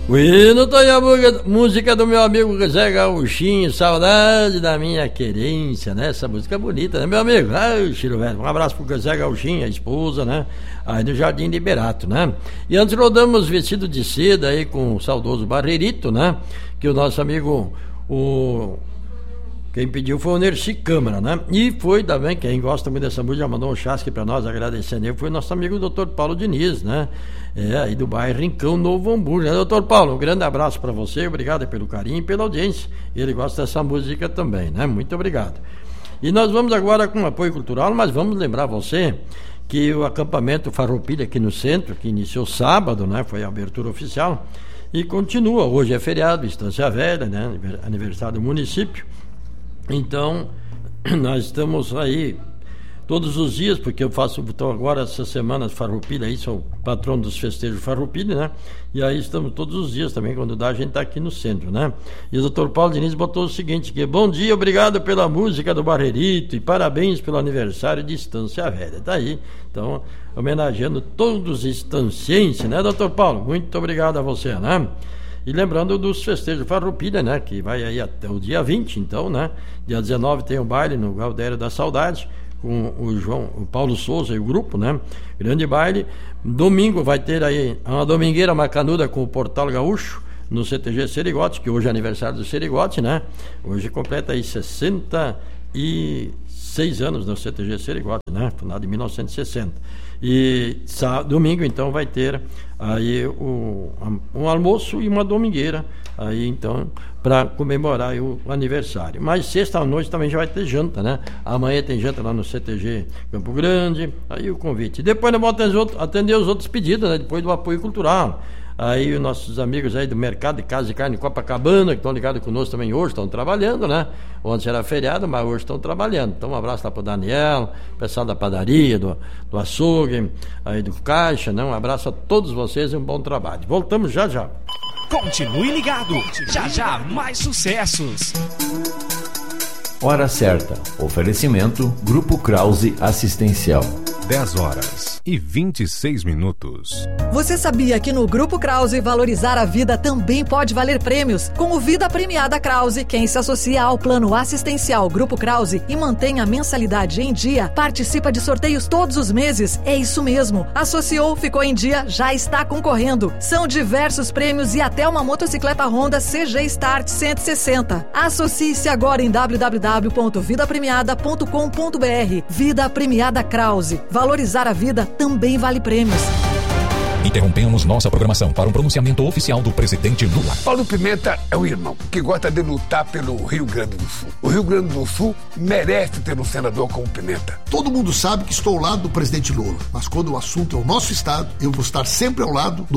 O hino tem a música do meu amigo Zé Gauchinho, saudade da minha querência, né? Essa música é bonita, né, meu amigo? Ai, Chiro Velho, um abraço pro Zé Gauchinho, a esposa, né? Aí no Jardim Liberato, né? E antes rodamos vestido de seda aí com o saudoso Barreirito, né? Que o nosso amigo, quem pediu foi o Nerci Câmara, né? E foi também, quem gosta muito dessa música, já mandou um chasque pra nós, agradecendo ele, foi o nosso amigo Dr. Paulo Diniz, né? Aí do bairro Rincão, Novo Hamburgo, né? Dr. Paulo, um grande abraço pra você, obrigado pelo carinho e pela audiência. Ele gosta dessa música também, né? Muito obrigado. E nós vamos agora com um apoio cultural, mas vamos lembrar você que o acampamento Farroupilha aqui no centro, que iniciou sábado, né? Foi a abertura oficial e continua. Hoje é feriado, Estância Velha, né? Aniversário do município. Então, nós estamos aí todos os dias, porque eu estou agora essa semana Farroupilha, aí sou patrono dos festejos Farroupilha, né? E aí estamos todos os dias também, quando dá, a gente está aqui no centro, né? E o Dr. Paulo Diniz botou o seguinte, que bom dia, obrigado pela música do Barreirito e parabéns pelo aniversário de Estância Velha. Tá aí, então, homenageando todos os estancienses, né, Dr. Paulo? Muito obrigado a você, né? E lembrando dos festejos Farroupilha, né? Que vai aí até o dia 20, então, né? Dia 19 tem o baile no Galdério da Saudade, com o Paulo Souza e o grupo, né? Grande baile. Domingo vai ter aí uma domingueira macanuda com o Portal Gaúcho, no CTG Serigote, que hoje é aniversário do Serigote, né? Hoje completa aí 66 anos no CTG Serigote, né? Fundado em 1960. E domingo, então, vai ter aí um almoço e uma domingueira aí, então, para comemorar aí o aniversário. Mas sexta à noite também já vai ter janta, né? Amanhã tem janta lá no CTG Campo Grande, aí o convite. Depois nós vamos atender os outros pedidos, né? Depois do apoio cultural. Aí os nossos amigos aí do Mercado de Casa de Carne Copacabana, que estão ligados conosco também hoje, estão trabalhando, né? Ontem era feriado, mas hoje estão trabalhando. Então um abraço lá pro Daniel, pessoal da padaria, do açougue, aí do Caixa, né? Um abraço a todos vocês e um bom trabalho. Voltamos já já. Continue ligado, já mais sucessos. Hora certa. Oferecimento Grupo Krause Assistencial. 10h26. Você sabia que no Grupo Krause valorizar a vida também pode valer prêmios? Com o Vida Premiada Krause, quem se associa ao plano assistencial Grupo Krause e mantém a mensalidade em dia, participa de sorteios todos os meses. É isso mesmo. Associou, ficou em dia, já está concorrendo. São diversos prêmios e até uma motocicleta Honda CG Start 160. Associe-se agora em www.vidapremiada.com.br. Vida Premiada Krause. Valorizar a vida também vale prêmios. Interrompemos nossa programação para um pronunciamento oficial do presidente Lula. Paulo Pimenta é um irmão que gosta de lutar pelo Rio Grande do Sul. O Rio Grande do Sul merece ter um senador como Pimenta. Todo mundo sabe que estou ao lado do presidente Lula, mas quando o assunto é o nosso estado, eu vou estar sempre ao lado do